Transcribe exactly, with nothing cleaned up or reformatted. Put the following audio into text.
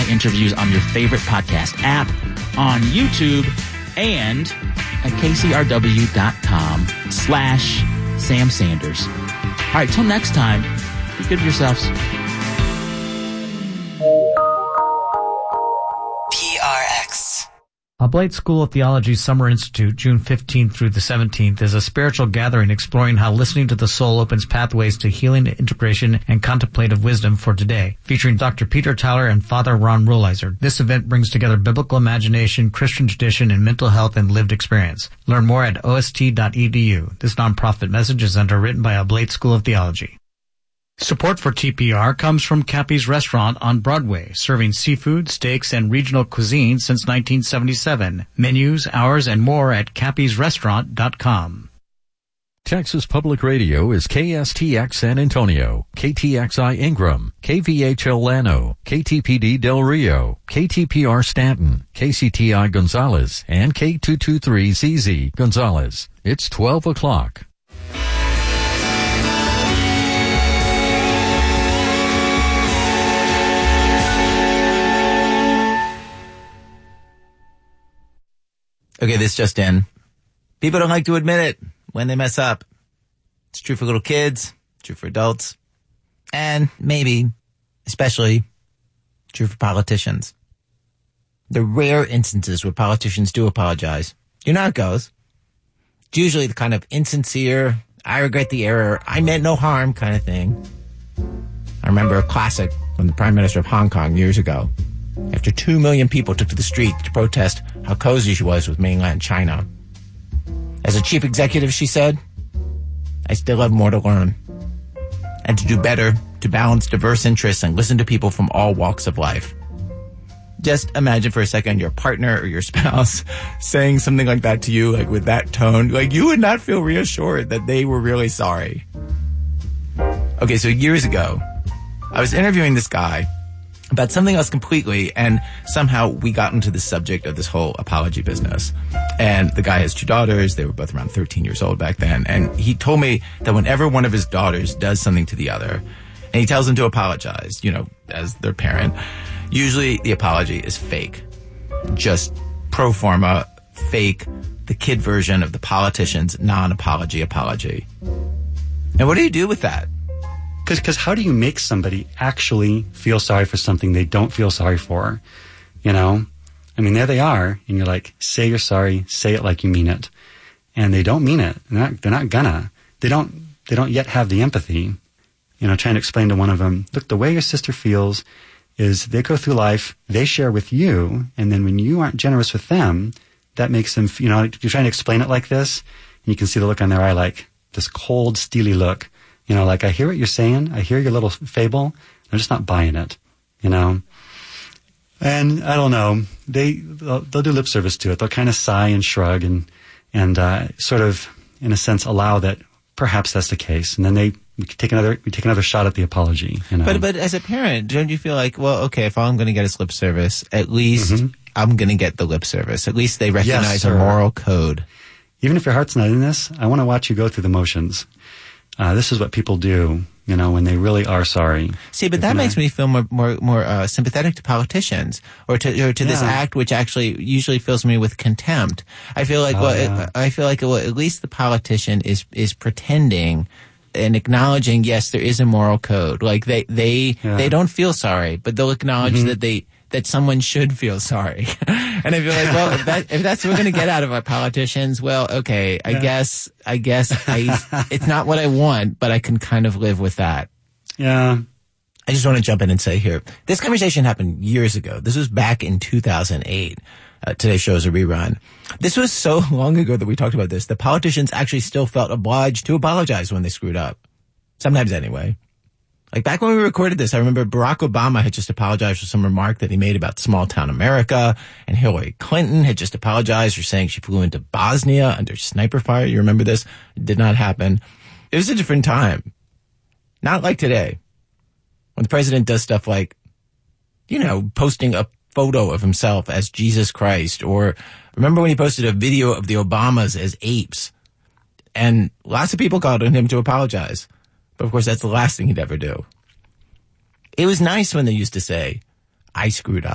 interviews on your favorite podcast app, on YouTube, and at kcrw.com slash Sam Sanders. All right, till next time, be good to yourselves. P R X. Oblate School of Theology Summer Institute, June fifteenth through the seventeenth, is a spiritual gathering exploring how listening to the soul opens pathways to healing, integration, and contemplative wisdom for today. Featuring Doctor Peter Tyler and Father Ron Rollizer, this event brings together biblical imagination, Christian tradition, and mental health and lived experience. Learn more at O S T dot E D U. This nonprofit message is underwritten by Oblate School of Theology. Support for T P R comes from Cappy's Restaurant on Broadway, serving seafood, steaks, and regional cuisine since nineteen seventy-seven. Menus, hours, and more at cappys restaurant dot com. Texas Public Radio is K S T X San Antonio, K T X I Ingram, K V H L Llano, K T P D Del Rio, K T P R Stanton, K C T I Gonzales, and K two twenty-three Z Z Gonzales. It's twelve o'clock. Okay, this just in. People don't like to admit it when they mess up. It's true for little kids, true for adults, and maybe, especially, true for politicians. The rare instances where politicians do apologize, you know how it goes. It's usually the kind of insincere, I regret the error, I meant no harm kind of thing. I remember a classic from the Prime Minister of Hong Kong years ago, after two million people took to the street to protest how cozy she was with mainland China. As a chief executive, she said, I still have more to learn. And to do better, to balance diverse interests and listen to people from all walks of life. Just imagine for a second your partner or your spouse saying something like that to you, like with that tone. Like, you would not feel reassured that they were really sorry. Okay, so years ago, I was interviewing this guy about something else completely, and somehow we got into the subject of this whole apology business. And the guy has two daughters. They were both around thirteen years old back then. And he told me that whenever one of his daughters does something to the other, and he tells them to apologize, you know, as their parent, usually the apology is fake. Just pro forma, fake, the kid version of the politician's non-apology apology. And what do you do with that? Because because how do you make somebody actually feel sorry for something they don't feel sorry for? You know? I mean, there they are, and you're like, say you're sorry, say it like you mean it. And they don't mean it. They're not, they're not gonna. They don't, they don't yet have the empathy. You know, trying to explain to one of them, look, the way your sister feels is they go through life, they share with you, and then when you aren't generous with them, that makes them, you know, you're trying to explain it like this, and you can see the look on their eye, like this cold, steely look. You know, like, I hear what you're saying. I hear your little fable. I'm just not buying it, you know. And I don't know. They, they'll, they'll do lip service to it. They'll kind of sigh and shrug and, and, uh, sort of, in a sense, allow that perhaps that's the case. And then they we take another, we take another shot at the apology, you know. But, but as a parent, don't you feel like, well, okay, if all I'm going to get is lip service, at least mm-hmm. I'm going to get the lip service. At least they recognize yes, a moral code. Even if your heart's not in this, I want to watch you go through the motions. Uh, this is what people do, you know, when they really are sorry. See, but that makes me feel more, more, more uh, sympathetic to politicians, or to, or to yeah. this act, which actually usually fills me with contempt. I feel like, oh, well, yeah. it, I feel like, well, at least the politician is is pretending and acknowledging, yes, there is a moral code. Like they they yeah. they don't feel sorry, but they'll acknowledge mm-hmm. that they that someone should feel sorry. And I feel like, well, if, that, if that's what we're going to get out of our politicians, well, okay, I yeah. guess, I guess I, it's not what I want, but I can kind of live with that. Yeah. I just want to jump in and say here, this conversation happened years ago. This was back in two thousand eight. Uh, today's show is a rerun. This was so long ago that we talked about this. The politicians actually still felt obliged to apologize when they screwed up. Sometimes anyway. Like back when we recorded this, I remember Barack Obama had just apologized for some remark that he made about small town America, and Hillary Clinton had just apologized for saying she flew into Bosnia under sniper fire. You remember this? It did not happen. It was a different time. Not like today, when the president does stuff like, you know, posting a photo of himself as Jesus Christ, or remember when he posted a video of the Obamas as apes, and lots of people called on him to apologize. But of course, that's the last thing he'd ever do. It was nice when they used to say, I screwed up.